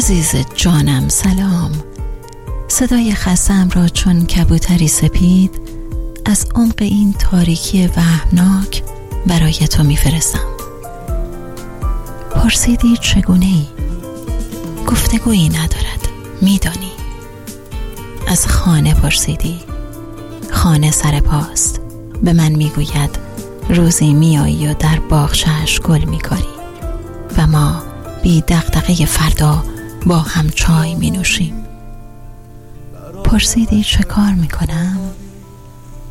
عزیز جانم سلام. صدای خسته‌ام را چون کبوتری سپید از عمق این تاریکی وهمناک برای تو میفرستم. پرسیدی چگونه‌ای؟ گفتگویی ندارد، میدانی. از خانه پرسیدی. خانه سر پاست، به من میگوید روزی میایی و در باغچه‌اش گل میکاری و ما بی دغدغه فردا با هم چای می نوشیم. پرسیدی چه کار می کنم؟